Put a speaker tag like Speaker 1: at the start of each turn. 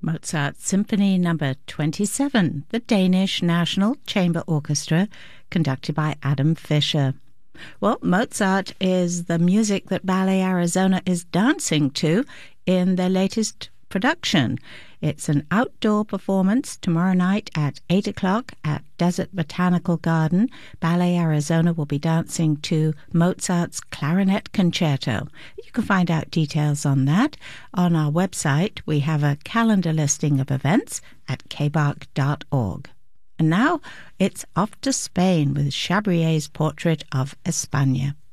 Speaker 1: Mozart Symphony Number 27, the Danish National Chamber Orchestra, conducted by Adam Fischer. Well, Mozart is the music that Ballet Arizona is dancing to in their latest production. It's an outdoor performance tomorrow night at 8 o'clock at Desert Botanical Garden. Ballet Arizona will be dancing to Mozart's Clarinet Concerto. You can find out details on that on our website. We have a calendar listing of events at kbark.org. And now it's off to Spain with Chabrier's portrait of España.